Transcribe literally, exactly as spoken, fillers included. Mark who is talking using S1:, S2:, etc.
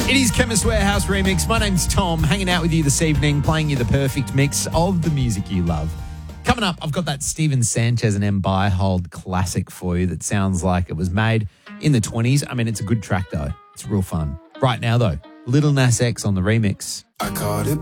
S1: It is Chemist Warehouse Remix. My name's Tom, hanging out with you this evening, playing you the perfect mix of the music you love. Coming up, I've got that Steven Sanchez and M. Byhold classic for you that sounds like it was made in the twenties. I mean, it's a good track, though. It's real fun. Right now, though, Lil Nas X on the remix.
S2: I caught it.